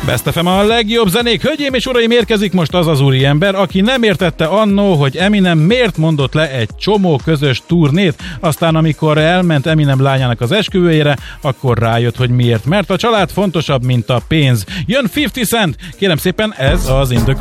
Best FM a legjobb zenék. Hölgyeim és uraim, érkezik most az az úriember, aki nem értette annó, hogy Eminem miért mondott le egy csomó közös turnét, aztán amikor elment Eminem lányának az esküvőjére, akkor rájött, hogy miért. Mert a család fontosabb, mint a pénz. Jön 50 Cent, kérem szépen, ez az In The